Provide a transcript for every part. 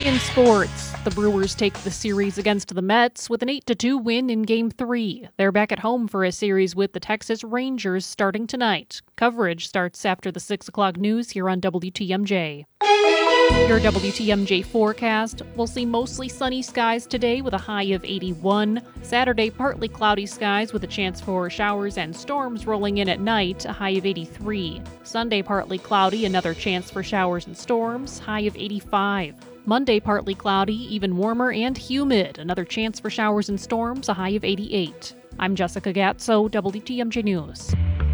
In sports, the Brewers take the series against the Mets with an 8-2 win in Game 3. They're back at home for a series with the Texas Rangers starting tonight. Coverage starts after the 6 o'clock news here on WTMJ. Your WTMJ forecast, we'll see mostly sunny skies today with a high of 81. Saturday, partly cloudy skies with a chance for showers and storms rolling in at night, a high of 83. Sunday, partly cloudy, another chance for showers and storms, high of 85. Monday, partly cloudy, even warmer and humid, another chance for showers and storms, a high of 88. I'm Jessica Gatso, WTMJ News.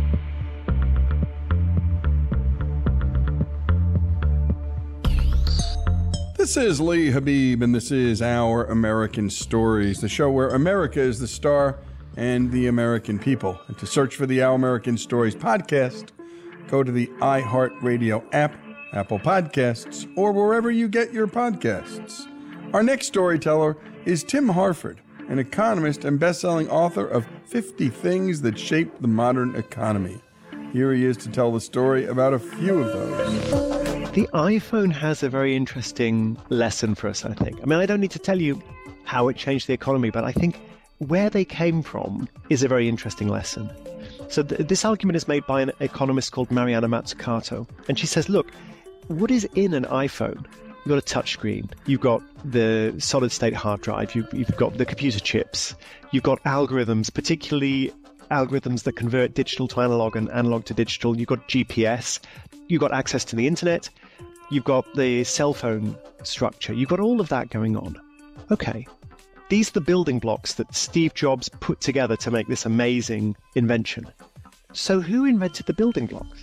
This is Lee Habib, and this is Our American Stories, the show where America is the star and the American people. And to search for the Our American Stories podcast, go to the iHeartRadio app, Apple Podcasts, or wherever you get your podcasts. Our next storyteller is Tim Harford, an economist and best-selling author of 50 Things That Shaped the Modern Economy. Here he is to tell the story about a few of those. The iPhone has a very interesting lesson for us, I think. I mean, I don't need to tell you how it changed the economy, but I think where they came from is a very interesting lesson. So this argument is made by an economist called Mariana Mazzucato. And she says, look, what is in an iPhone? You've got a touchscreen, you've got the solid-state hard drive, you've got the computer chips, you've got algorithms, particularly algorithms that convert digital to analog and analog to digital, you've got GPS, you've got access to the internet, you've got the cell phone structure, you've got all of that going on. Okay, these are the building blocks that Steve Jobs put together to make this amazing invention. So who invented the building blocks?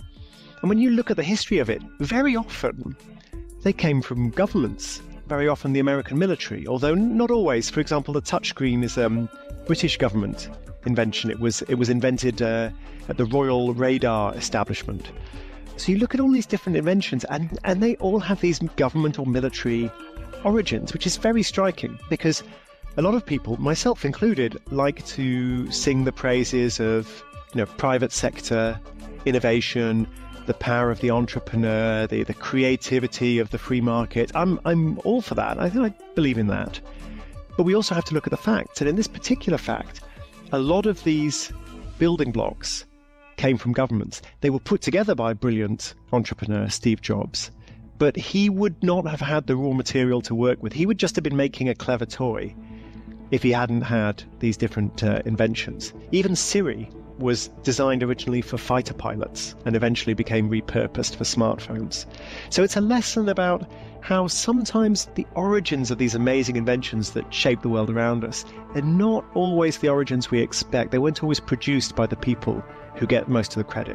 And when you look at the history of it, very often they came from governments, very often the American military, although not always. For example, the touchscreen is a British government invention. It was invented at the Royal Radar Establishment. So you look at all these different inventions and they all have these government or military origins, which is very striking because a lot of people, myself included, like to sing the praises of private sector innovation, the power of the entrepreneur, the creativity of the free market. I'm all for that. I believe in that. But we also have to look at the facts. And in this particular fact, a lot of these building blocks came from governments. They were put together by a brilliant entrepreneur, Steve Jobs. But he would not have had the raw material to work with. He would just have been making a clever toy if he hadn't had these different inventions. Even Siri was designed originally for fighter pilots and eventually became repurposed for smartphones. So it's a lesson about how sometimes the origins of these amazing inventions that shape the world around us are not always the origins we expect. They weren't always produced by the people who get most of the credit.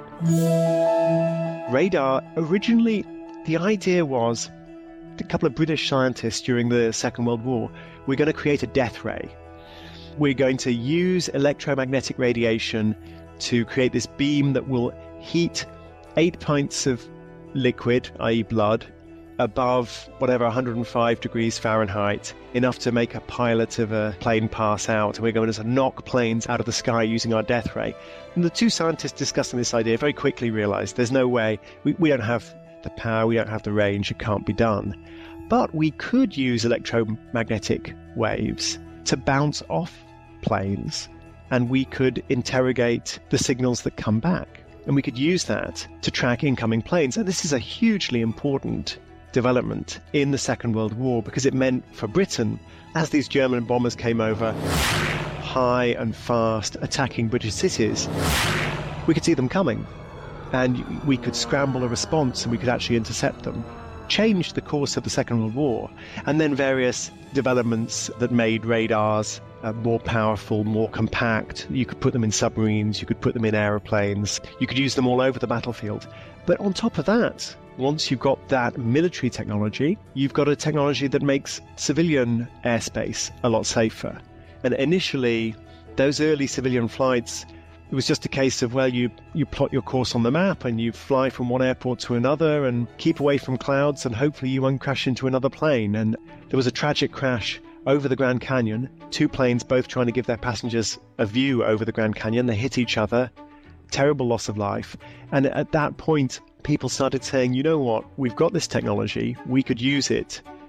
Radar, originally, the idea was a couple of British scientists during the Second World War were going to create a death ray. We're going to use electromagnetic radiation to create this beam that will heat 8 pints of liquid, i.e. blood, above whatever 105 degrees Fahrenheit, enough to make a pilot of a plane pass out. And we're going to knock planes out of the sky using our death ray. And the two scientists discussing this idea very quickly realized there's no way. We don't have the power, we don't have the range, it can't be done. But we could use electromagnetic waves to bounce off planes, and we could interrogate the signals that come back, and we could use that to track incoming planes. And this is a hugely important development in the Second World War because it meant for Britain, as these German bombers came over high and fast attacking British cities, we could see them coming and we could scramble a response and we could actually intercept them. Changed the course of the Second World War, and then various developments that made radars more powerful, more compact. You could put them in submarines, you could put them in aeroplanes, you could use them all over the battlefield. But on top of that, once you've got that military technology, you've got a technology that makes civilian airspace a lot safer. And initially, those early civilian flights, it was just a case of, well, you plot your course on the map and you fly from one airport to another and keep away from clouds and hopefully you won't crash into another plane. And there was a tragic crash over the Grand Canyon, 2 planes both trying to give their passengers a view over the Grand Canyon. They hit each other, terrible loss of life. And at that point, people started saying, you know what, we've got this technology, we could use it